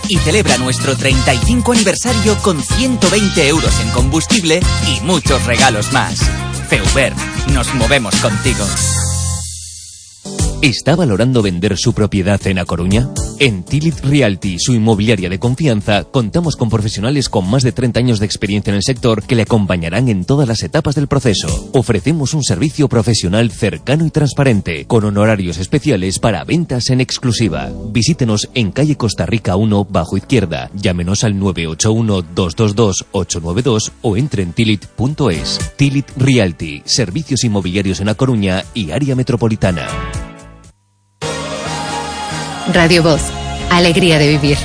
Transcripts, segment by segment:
y celebra nuestro 35 aniversario con 120 euros en combustible y muchos regalos más. Feuber, nos movemos contigo. ¿Está valorando vender su propiedad en A Coruña? En Tilit Realty, su inmobiliaria de confianza, contamos con profesionales con más de 30 años de experiencia en el sector que le acompañarán en todas las etapas del proceso. Ofrecemos un servicio profesional cercano y transparente, con honorarios especiales para ventas en exclusiva. Visítenos en calle Costa Rica 1, bajo izquierda. Llámenos al 981-222-892 o entre en tilit.es. Tilit Realty, servicios inmobiliarios en A Coruña y área metropolitana. Radio Voz, alegría de vivir.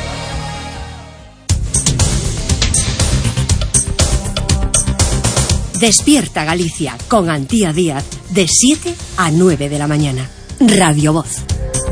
Despierta Galicia con Antía Díaz de 7 a 9 de la mañana. Radio Voz.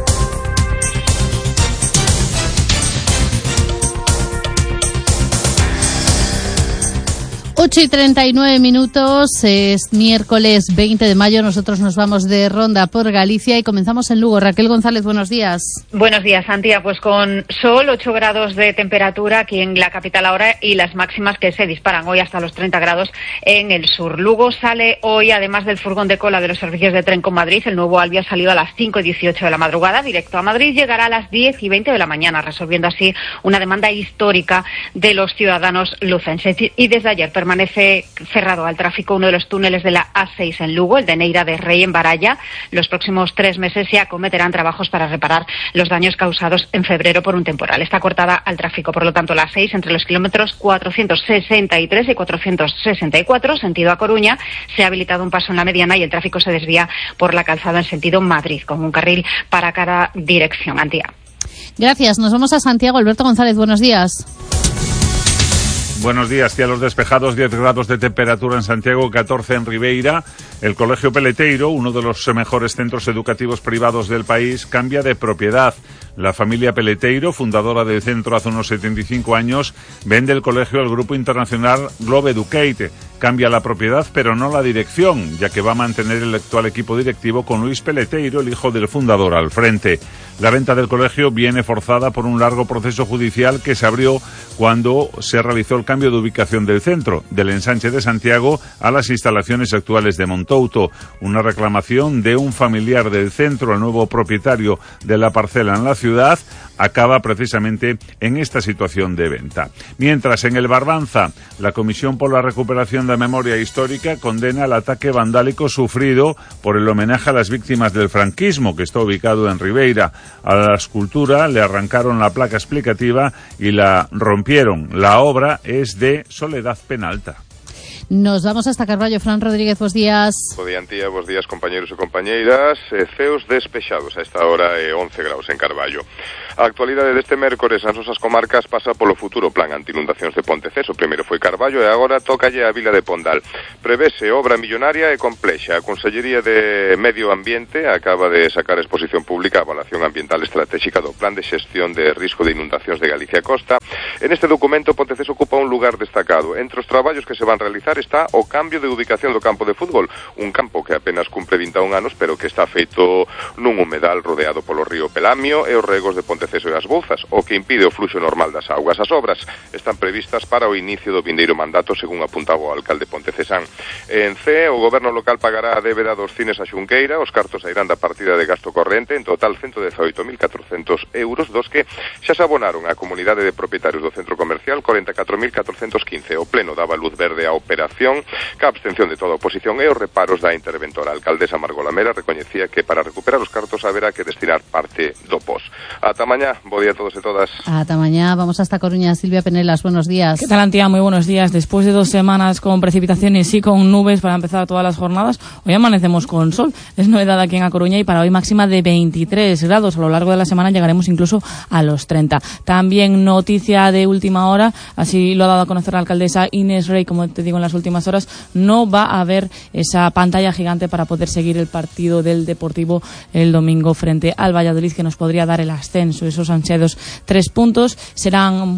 8:39, es miércoles 20 de mayo, nosotros nos vamos de ronda por Galicia y comenzamos en Lugo. Raquel González, buenos días. Buenos días, Santia. Pues con sol, 8 grados de temperatura aquí en la capital ahora y las máximas que se disparan hoy hasta los 30 grados en el sur. Lugo sale hoy, además del furgón de cola de los servicios de tren con Madrid, el nuevo Alvia ha salido a las 5:18 de la madrugada, directo a Madrid, llegará a las 10:20 de la mañana, resolviendo así una demanda histórica de los ciudadanos lucenses. Y desde ayer permanece cerrado al tráfico uno de los túneles de la A6 en Lugo, el de Neira de Rey en Baralla. Los próximos 3 meses se acometerán trabajos para reparar los daños causados en febrero por un temporal. Está cortada al tráfico, por lo tanto, la A6 entre los kilómetros 463 y 464, sentido A Coruña. Se ha habilitado un paso en la mediana y el tráfico se desvía por la calzada en sentido Madrid, con un carril para cada dirección. Antía. Gracias. Nos vamos a Santiago. Alberto González, buenos días. Buenos días, cielos despejados, 10 grados de temperatura en Santiago, 14 en Ribeira. El Colegio Peleteiro, uno de los mejores centros educativos privados del país, cambia de propiedad. La familia Peleteiro, fundadora del centro hace unos 75 años, vende el colegio al grupo internacional Globe Educate. Cambia la propiedad, pero no la dirección, ya que va a mantener el actual equipo directivo con Luis Peleteiro, el hijo del fundador, al frente. La venta del colegio viene forzada por un largo proceso judicial que se abrió cuando se realizó el cambio de ubicación del centro, del ensanche de Santiago a las instalaciones actuales de Montouto. Una reclamación de un familiar del centro, el nuevo propietario de la parcela en la ciudad, acaba precisamente en esta situación de venta. Mientras, en el Barbanza, la Comisión por la Recuperación de Memoria Histórica condena el ataque vandálico sufrido por el homenaje a las víctimas del franquismo, que está ubicado en Ribeira. A la escultura le arrancaron la placa explicativa y la rompieron. La obra es de Soledad Penalta. Nos vamos hasta Carballo. Fran Rodríguez, buenos días. Buenos días, compañeros e compañeiras. Ceos despexados a esta hora 11 graus en Carballo. A actualidade deste mércores nas nosas comarcas pasa polo futuro plan anti-inundacións de Ponteceso. Primeiro foi Carballo e agora tócalle a Vila de Pondal. Prevese obra millonaria e complexa. A Consellería de Medio Ambiente acaba de sacar a exposición pública a evaluación ambiental estratégica do plan de xestión de risco de inundacións de Galicia Costa. En este documento Ponteceso ocupa un lugar destacado. Entre os traballos que se van realizar está o cambio de ubicación do campo de fútbol, un campo que apenas cumpre 21 anos, pero que está feito nun humedal rodeado polo río Pelamio e os regos de Ponteceso e as Bouzas, o que impide o fluxo normal das augas. As obras están previstas para o inicio do vindeiro mandato, según apuntaba o alcalde pontecesán. En C, o goberno local pagará a débeda dos cines a Xunqueira, os cartos sairán da partida de gasto corrente, en total 118.400 euros, dos que xa se abonaron á comunidade de propietarios do centro comercial 44.415. O pleno daba luz verde á operación, ca abstención de toda a oposición e os reparos da interventora. A alcaldesa Margot Lamera recoñecía que para recuperar os cartos haberá que destinar parte do pos. Ata mañá, bo día a todos e todas. Ata mañá, vamos hasta Coruña. Silvia Penelas, buenos días. ¿Qué tal, Antía? Muy buenos días. Después de 2 semanas con precipitaciones y con nubes para empezar todas las jornadas, hoy amanecemos con sol. Es novedad aquí en A Coruña y para hoy máxima de 23 grados. A lo largo de la semana llegaremos incluso a los 30. También noticia de última hora, así lo ha dado a conocer la alcaldesa Inés Rey, como te digo, en las últimas horas, no va a haber esa pantalla gigante para poder seguir el partido del Deportivo el domingo frente al Valladolid, que nos podría dar el ascenso esos ansiados 3 puntos. Serán,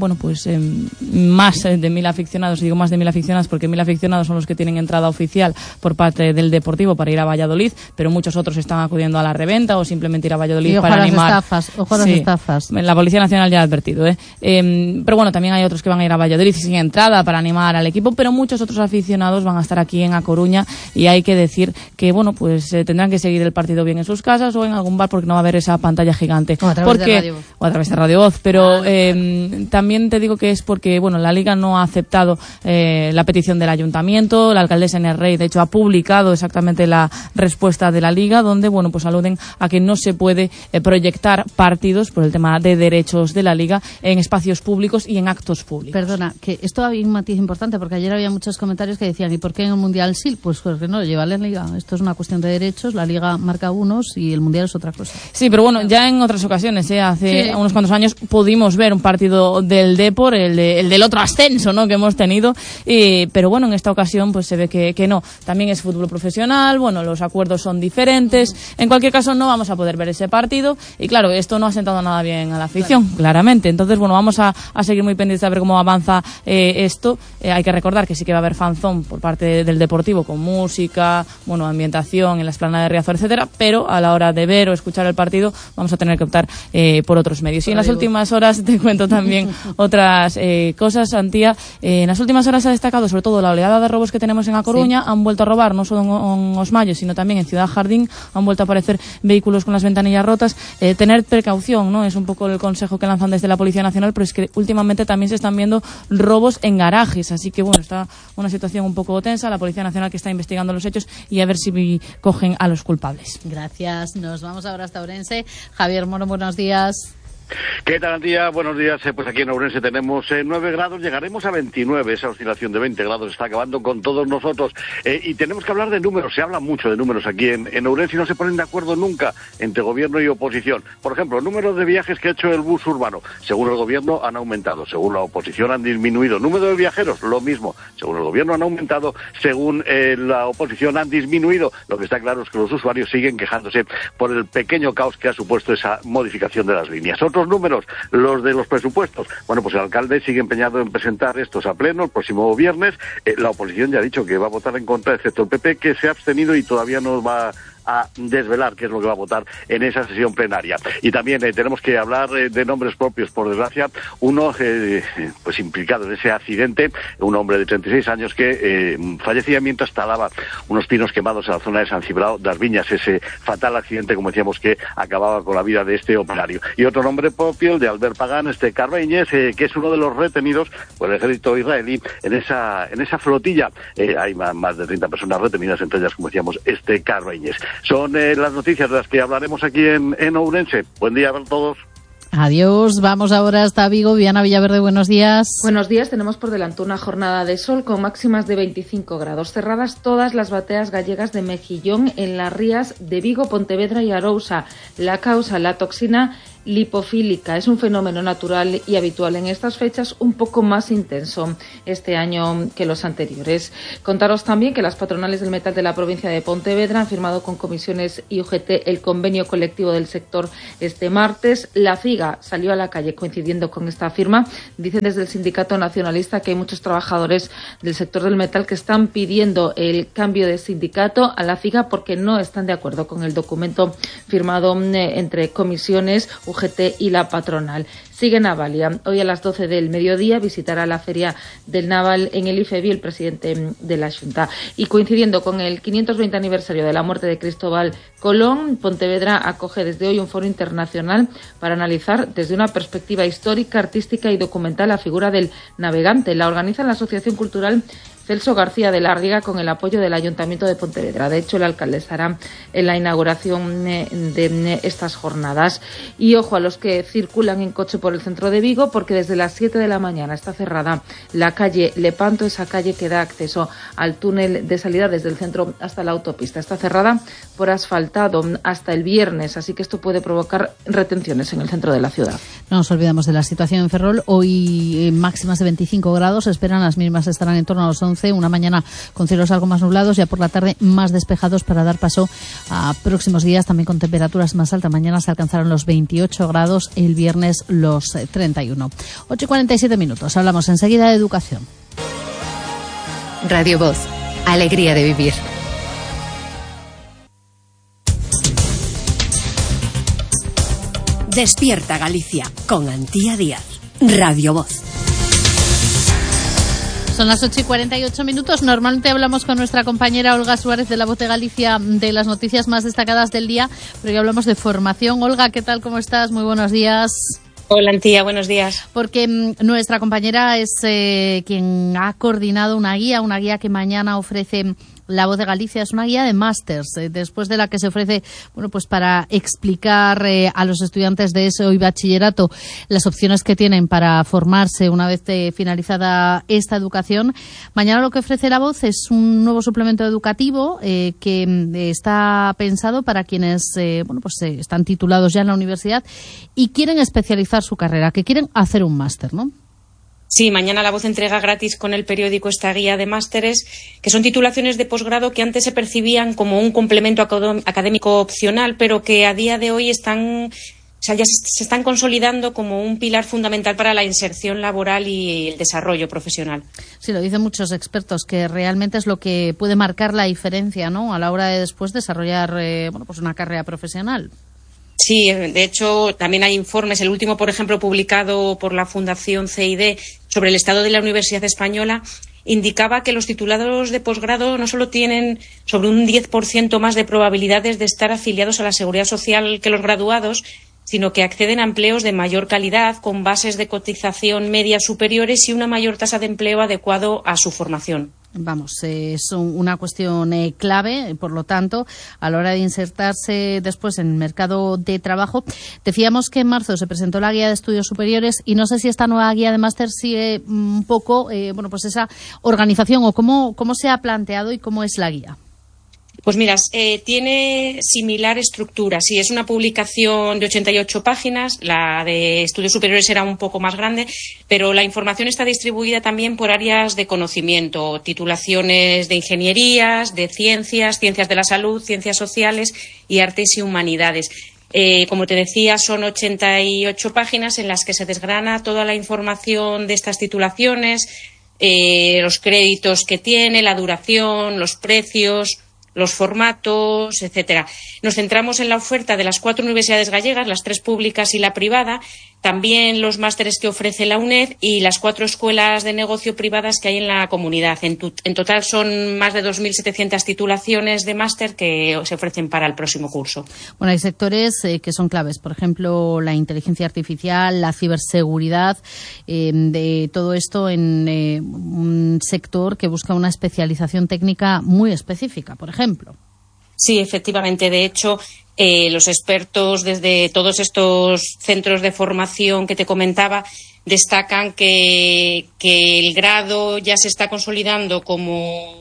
más de 1.000 aficionados, digo más de 1.000 aficionados porque 1.000 aficionados son los que tienen entrada oficial por parte del Deportivo para ir a Valladolid, pero muchos otros están acudiendo a la reventa o simplemente ir a Valladolid para animar. Ojo a las estafas. La Policía Nacional ya ha advertido, pero bueno, también hay otros que van a ir a Valladolid sin entrada para animar al equipo, pero muchos otros aficionados van a estar aquí en A Coruña y hay que decir que tendrán que seguir el partido bien en sus casas o en algún bar porque no va a haber esa pantalla gigante. O a través de Radio Voz. Pero también te digo que es porque la Liga no ha aceptado la petición del Ayuntamiento. La alcaldesa Inés Rey, de hecho, ha publicado exactamente la respuesta de la Liga, donde aluden a que no se puede proyectar partidos por el tema de derechos de la Liga en espacios públicos y en actos públicos. Perdona, que esto había un matiz importante porque ayer había muchos comentarios que decían ¿y por qué en el Mundial sí? Pues porque no lo lleva la Liga. Esto es una cuestión de derechos, la Liga marca unos y el Mundial es otra cosa. Sí, pero ya en otras ocasiones, hace unos cuantos años pudimos ver un partido del Depor, el del otro ascenso, ¿no?, que hemos tenido, pero en esta ocasión se ve que no. También es fútbol profesional, los acuerdos son diferentes. En cualquier caso no vamos a poder ver ese partido y claro, esto no ha sentado nada bien a la afición, claramente. Entonces, vamos a seguir muy pendientes a ver cómo avanza esto. Hay que recordar que sí que va a haber fanzón por parte del Deportivo con música, ambientación en la explanada de Riazor, etcétera, pero a la hora de ver o escuchar el partido vamos a tener que optar por otros medios. Y en las últimas horas te cuento también otras cosas, Antía. En las últimas horas se ha destacado sobre todo la oleada de robos que tenemos en A Coruña. Han vuelto a robar no solo en Os Mayos, sino también en Ciudad Jardín. Han vuelto a aparecer vehículos con las ventanillas rotas. Tener precaución, ¿no? Es un poco el consejo que lanzan desde la Policía Nacional, pero es que últimamente también se están viendo robos en garajes, así que está una situación un poco tensa. La Policía Nacional que está investigando los hechos y a ver si cogen a los culpables. Gracias. Nos vamos ahora hasta Ourense. Javier Moro, buenos días. ¿Qué tal, Antía? Buenos días. Pues aquí en Ourense tenemos 9 grados, llegaremos a 29. Esa oscilación de 20 grados está acabando con todos nosotros. Y tenemos que hablar de números. Se habla mucho de números aquí en Ourense y no se ponen de acuerdo nunca entre gobierno y oposición. Por ejemplo, el número de viajes que ha hecho el bus urbano. Según el gobierno han aumentado, según la oposición han disminuido. Número de viajeros, lo mismo. Según el gobierno han aumentado, según la oposición han disminuido. Lo que está claro es que los usuarios siguen quejándose por el pequeño caos que ha supuesto esa modificación de las líneas. Otros números, los de los presupuestos. El alcalde sigue empeñado en presentar estos a pleno el próximo viernes. La oposición ya ha dicho que va a votar en contra, excepto el PP, que se ha abstenido y todavía no va a desvelar qué es lo que va a votar en esa sesión plenaria. Y también tenemos que hablar de nombres propios, por desgracia. Uno implicado en ese accidente, un hombre de 36 años que fallecía mientras talaba unos pinos quemados en la zona de San Cibrao das Viñas. Ese fatal accidente, como decíamos, que acababa con la vida de este operario. Y otro nombre propio, el de Albert Pagán, Carbeñes, que es uno de los retenidos por el ejército israelí en esa flotilla. Hay más de 30 personas retenidas, entre ellas, como decíamos, Carbeñes. Son las noticias de las que hablaremos aquí en Ourense. Buen día a todos. Adiós, vamos ahora hasta Vigo. Viana Villaverde, buenos días. Buenos días, tenemos por delante una jornada de sol con máximas de 25 grados. Cerradas todas las bateas gallegas de Mejillón en las rías de Vigo, Pontevedra y Arousa. La causa, la toxina lipofílica. Es un fenómeno natural y habitual en estas fechas, un poco más intenso este año que los anteriores. Contaros también que las patronales del metal de la provincia de Pontevedra han firmado con comisiones y UGT el convenio colectivo del sector este martes. La CIGA salió a la calle coincidiendo con esta firma. Dicen desde el sindicato nacionalista que hay muchos trabajadores del sector del metal que están pidiendo el cambio de sindicato a la CIGA porque no están de acuerdo con el documento firmado entre comisiones, UGT y la patronal. Sigue Navalia. Hoy a las 12 del mediodía visitará la Feria del Naval en el IFEBI el presidente de la Xunta. Y coincidiendo con el 520 aniversario de la muerte de Cristóbal Colón, Pontevedra acoge desde hoy un foro internacional para analizar desde una perspectiva histórica, artística y documental la figura del navegante. La organiza la Asociación Cultural Celso García de la Riega con el apoyo del Ayuntamiento de Pontevedra. De hecho, el alcalde estará en la inauguración de estas jornadas. Y ojo a los que circulan en coche por por el centro de Vigo, porque desde las 7 de la mañana está cerrada la calle Lepanto, esa calle que da acceso al túnel de salida desde el centro hasta la autopista. Está cerrada por asfaltado hasta el viernes, así que esto puede provocar retenciones en el centro de la ciudad. No nos olvidamos de la situación en Ferrol. Hoy máximas de 25 grados, se esperan, las mínimas estarán en torno a los 11, una mañana con cielos algo más nublados, ya por la tarde más despejados para dar paso a próximos días también con temperaturas más altas. Mañana se alcanzaron los 28 grados, el viernes los 31. 8:47. Hablamos enseguida de educación. Radio Voz, alegría de vivir. Despierta Galicia con Antía Díaz. Radio Voz. Son las 8:48. Normalmente hablamos con nuestra compañera Olga Suárez de La Voz de Galicia de las noticias más destacadas del día, pero hoy hablamos de formación. Olga, ¿qué tal? ¿Cómo estás? Muy buenos días. Hola, Antía, buenos días. Porque nuestra compañera es quien ha coordinado una guía que mañana ofrece La Voz de Galicia. Es una guía de másters, después de la que se ofrece, pues para explicar a los estudiantes de ESO y bachillerato las opciones que tienen para formarse una vez finalizada esta educación. Mañana lo que ofrece La Voz es un nuevo suplemento educativo que está pensado para quienes están titulados ya en la universidad y quieren especializar su carrera, que quieren hacer un máster, ¿no? Sí, mañana La Voz entrega gratis con el periódico esta guía de másteres, que son titulaciones de posgrado que antes se percibían como un complemento académico opcional, pero que a día de hoy ya se están consolidando como un pilar fundamental para la inserción laboral y el desarrollo profesional. Sí, lo dicen muchos expertos, que realmente es lo que puede marcar la diferencia, ¿no?, a la hora de después desarrollar una carrera profesional. Sí, de hecho, también hay informes. El último, por ejemplo, publicado por la Fundación CID sobre el estado de la Universidad Española, indicaba que los titulados de posgrado no solo tienen sobre un 10% más de probabilidades de estar afiliados a la Seguridad Social que los graduados, sino que acceden a empleos de mayor calidad, con bases de cotización media superiores y una mayor tasa de empleo adecuado a su formación. Es una cuestión clave, por lo tanto, a la hora de insertarse después en el mercado de trabajo. Decíamos que en marzo se presentó la guía de estudios superiores y no sé si esta nueva guía de máster sigue un poco esa organización o cómo se ha planteado y cómo es la guía. Pues mira, tiene similar estructura. Sí, es una publicación de 88 páginas. La de estudios superiores era un poco más grande, pero la información está distribuida también por áreas de conocimiento, titulaciones de ingenierías, de ciencias de la salud, ciencias sociales y artes y humanidades. Como te decía, son 88 páginas en las que se desgrana toda la información de estas titulaciones, los créditos que tiene, la duración, los precios, los formatos, etcétera. Nos centramos en la oferta de las 4 universidades gallegas, las 3 públicas y la privada, también los másteres que ofrece la UNED y las 4 escuelas de negocio privadas que hay en la comunidad. En total son más de 2.700 titulaciones de máster que se ofrecen para el próximo curso. Bueno, hay sectores que son claves, por ejemplo, la inteligencia artificial, la ciberseguridad, de todo esto en un sector que busca una especialización técnica muy específica, por ejemplo. Sí, efectivamente. De hecho, los expertos desde todos estos centros de formación que te comentaba destacan que el grado ya se está consolidando como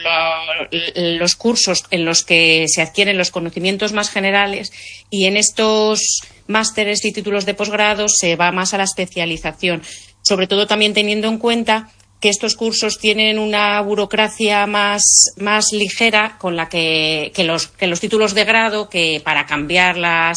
los cursos en los que se adquieren los conocimientos más generales, y en estos másteres y títulos de posgrado se va más a la especialización, sobre todo también teniendo en cuenta que estos cursos tienen una burocracia más ligera con la que los títulos de grado, que para cambiar las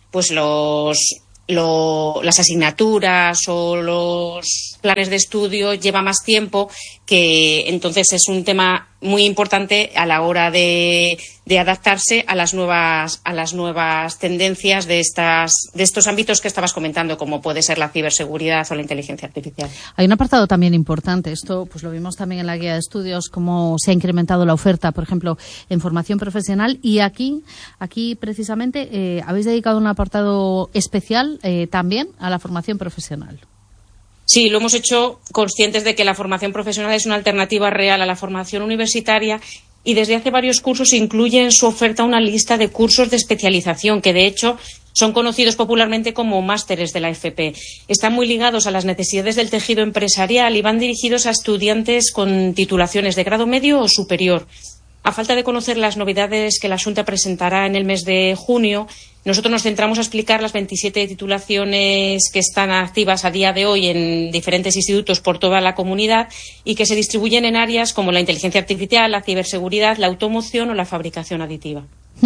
asignaturas o los planes de estudio lleva más tiempo, que entonces es un tema muy importante a la hora de adaptarse a las nuevas tendencias de estos ámbitos que estabas comentando, como puede ser la ciberseguridad o la inteligencia artificial. Hay un apartado también importante, esto pues lo vimos también en la guía de estudios, cómo se ha incrementado la oferta, por ejemplo, en formación profesional, y aquí precisamente habéis dedicado un apartado especial también a la formación profesional. Sí, lo hemos hecho conscientes de que la formación profesional es una alternativa real a la formación universitaria, y desde hace varios cursos incluye en su oferta una lista de cursos de especialización que, de hecho, Son conocidos popularmente como másteres de la FP. Están muy ligados a las necesidades del tejido empresarial y van dirigidos a estudiantes con titulaciones de grado medio o superior. A falta de conocer las novedades que la Xunta presentará en el mes de junio, nosotros nos centramos a explicar las 27 titulaciones que están activas a día de hoy en diferentes institutos por toda la comunidad y que se distribuyen en áreas como la inteligencia artificial, la ciberseguridad, la automoción o la fabricación aditiva.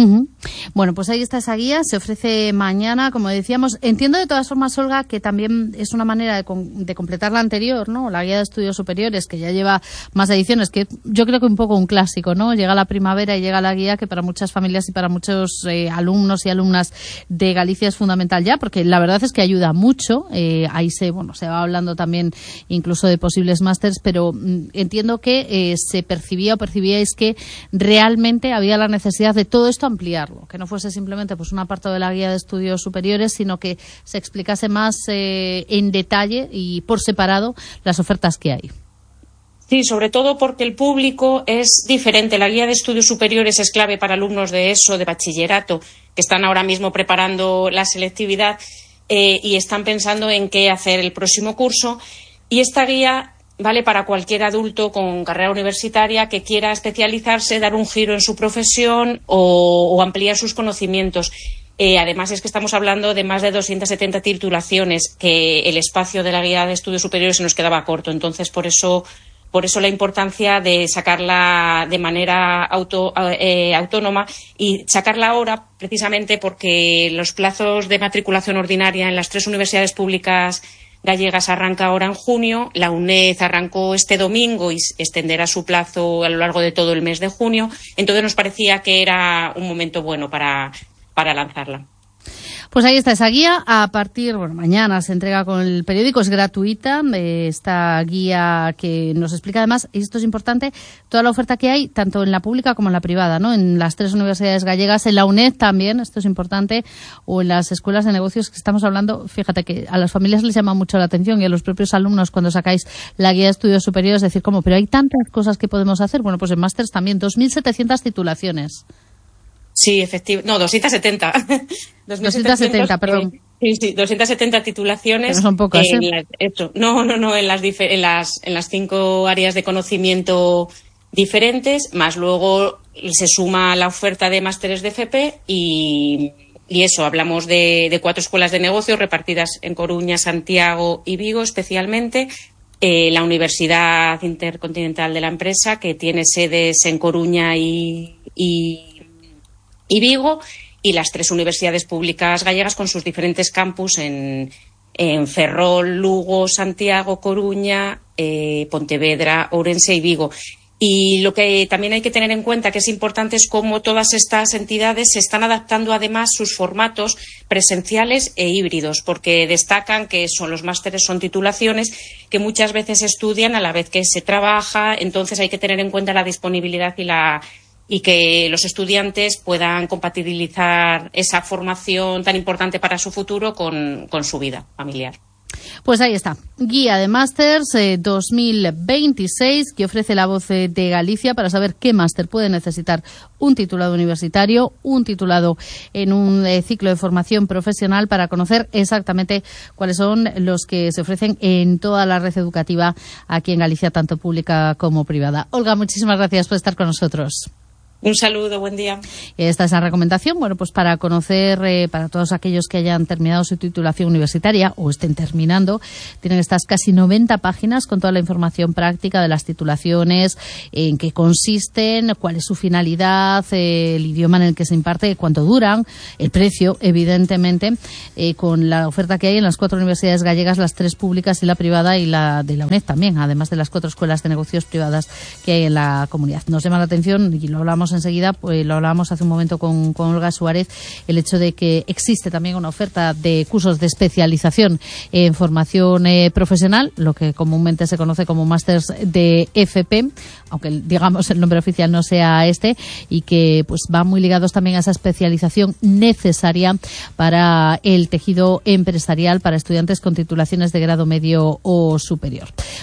Bueno, pues ahí está esa guía, se ofrece mañana, como decíamos. Entiendo de todas formas, Olga, que también es una manera de completar la anterior, ¿no? La guía de estudios superiores, que ya lleva más ediciones, que yo creo que un poco un clásico, ¿no? Llega la primavera y llega la guía, que para muchas familias y para muchos alumnos y alumnas de Galicia es fundamental ya, porque la verdad es que ayuda mucho. Ahí se va hablando también incluso de posibles másters, pero entiendo que se percibía o percibíais que realmente había la necesidad de todo esto ampliarlo, que no fuese simplemente pues un apartado de la guía de estudios superiores, sino que se explicase más en detalle y por separado las ofertas que hay. Sí, sobre todo porque el público es diferente. La guía de estudios superiores es clave para alumnos de ESO, de bachillerato, que están ahora mismo preparando la selectividad y están pensando en qué hacer el próximo curso. Y esta guía vale para cualquier adulto con carrera universitaria que quiera especializarse, dar un giro en su profesión o ampliar sus conocimientos. Además, es que estamos hablando de más de 270 titulaciones, que el espacio de la guía de estudios superiores se nos quedaba corto. Entonces, por eso la importancia de sacarla de manera autónoma y sacarla ahora, precisamente porque los plazos de matriculación ordinaria en las 3 universidades públicas gallegas arranca ahora en junio, la UNED arrancó este domingo y extenderá su plazo a lo largo de todo el mes de junio. Entonces nos parecía que era un momento bueno para lanzarla. Pues ahí está esa guía. A partir, mañana se entrega con el periódico, es gratuita, esta guía que nos explica además, y esto es importante, toda la oferta que hay, tanto en la pública como en la privada, ¿no? En las 3 universidades gallegas, en la UNED también, esto es importante, o en las escuelas de negocios que estamos hablando. Fíjate que a las familias les llama mucho la atención y a los propios alumnos cuando sacáis la guía de estudios superiores, decir, ¿cómo? Pero hay tantas cosas que podemos hacer. Bueno, pues en másters también, 2.700 titulaciones. Sí, efectivamente. No, 270. 270, perdón. Sí, 270 titulaciones. Que no son pocas, en las 5 áreas de conocimiento diferentes, más luego se suma la oferta de másteres de FP y eso, hablamos de 4 escuelas de negocios repartidas en Coruña, Santiago y Vigo especialmente. La Universidad Intercontinental de la Empresa, que tiene sedes en Coruña y Vigo, y las 3 universidades públicas gallegas con sus diferentes campus en Ferrol, Lugo, Santiago, Coruña, Pontevedra, Ourense y Vigo. Y lo que también hay que tener en cuenta, que es importante, es cómo todas estas entidades se están adaptando además sus formatos presenciales e híbridos, porque destacan que los másteres son titulaciones que muchas veces se estudian a la vez que se trabaja. Entonces hay que tener en cuenta la disponibilidad y que los estudiantes puedan compatibilizar esa formación tan importante para su futuro con su vida familiar. Pues ahí está, guía de másters 2026 que ofrece La Voz de Galicia para saber qué máster puede necesitar un titulado universitario, un titulado en un ciclo de formación profesional, para conocer exactamente cuáles son los que se ofrecen en toda la red educativa aquí en Galicia, tanto pública como privada. Olga, muchísimas gracias por estar con nosotros. Un saludo, buen día. Esta es la recomendación, pues para conocer, para todos aquellos que hayan terminado su titulación universitaria o estén terminando, tienen estas casi 90 páginas con toda la información práctica de las titulaciones, en qué consisten, cuál es su finalidad, el idioma en el que se imparte, cuánto duran, el precio, evidentemente, con la oferta que hay en las 4 universidades gallegas, las 3 públicas y la privada, y la de la UNED también, además de las 4 escuelas de negocios privadas que hay en la comunidad. Nos llama la atención, y lo hablamos enseguida, pues lo hablábamos hace un momento con Olga Suárez, el hecho de que existe también una oferta de cursos de especialización en formación profesional, lo que comúnmente se conoce como másters de FP, aunque digamos el nombre oficial no sea este, y que pues van muy ligados también a esa especialización necesaria para el tejido empresarial, para estudiantes con titulaciones de grado medio o superior.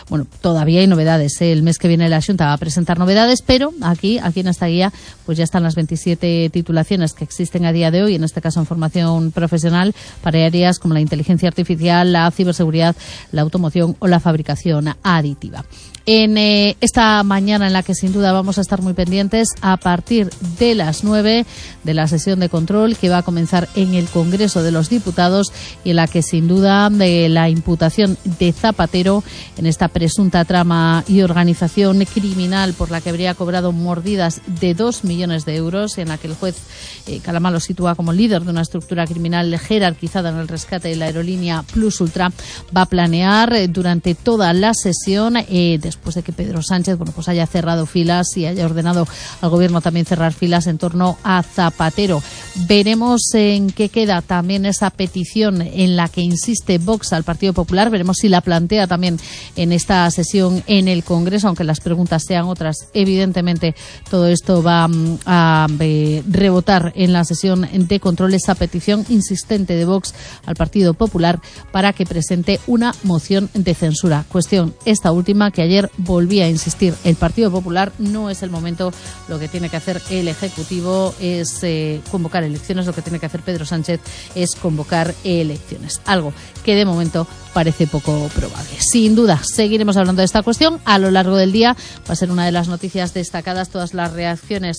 bueno, todavía hay novedades. El mes que viene la Xunta va a presentar novedades, pero aquí en esta guía pues ya están las 27 titulaciones que existen a día de hoy, en este caso en formación profesional, para áreas como la inteligencia artificial, la ciberseguridad, la automoción o la fabricación aditiva. En esta mañana en la que sin duda vamos a estar muy pendientes a partir de las 9 de la sesión de control que va a comenzar en el Congreso de los Diputados y en la que sin duda de la imputación de Zapatero en esta presunta trama y organización criminal por la que habría cobrado mordidas de 2 millones de euros, en la que el juez Calamar lo sitúa como líder de una estructura criminal jerarquizada en el rescate de la aerolínea Plus Ultra, va a planear durante toda la sesión después de que Pedro Sánchez pues haya cerrado filas y haya ordenado al gobierno también cerrar filas en torno a Zapatero. Veremos en qué queda también esa petición en la que insiste Vox al Partido Popular, veremos si la plantea también en esta sesión en el Congreso, aunque las preguntas sean otras. Evidentemente todo esto va a rebotar en la sesión de control, esa petición insistente de Vox al Partido Popular para que presente una moción de censura. Cuestión esta última que ayer volvía a insistir el Partido Popular, no es el momento, lo que tiene que hacer el Ejecutivo es convocar elecciones, lo que tiene que hacer Pedro Sánchez es convocar elecciones, algo que de momento parece poco probable. Sin duda, seguiremos hablando de esta cuestión a lo largo del día, va a ser una de las noticias destacadas, todas las reacciones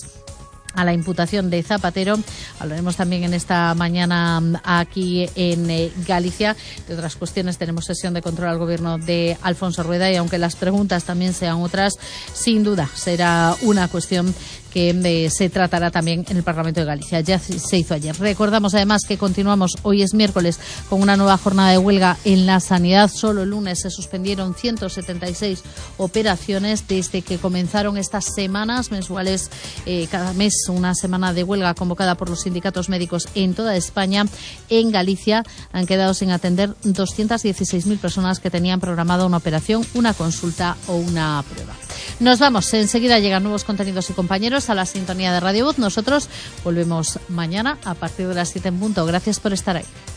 a la imputación de Zapatero. Hablaremos también en esta mañana aquí en Galicia de otras cuestiones. Tenemos sesión de control al gobierno de Alfonso Rueda y aunque las preguntas también sean otras, sin duda será una cuestión que se tratará también en el Parlamento de Galicia. Ya se hizo ayer. Recordamos además que continuamos, hoy es miércoles, con una nueva jornada de huelga en la sanidad. Solo el lunes se suspendieron 176 operaciones desde que comenzaron estas semanas mensuales, cada mes una semana de huelga convocada por los sindicatos médicos en toda España. En Galicia han quedado sin atender 216.000 personas que tenían programada una operación, una consulta o una prueba. Nos vamos, enseguida llegan nuevos contenidos y compañeros a la sintonía de Radio Voz. Nosotros volvemos mañana a partir de las 7 en punto. Gracias por estar ahí.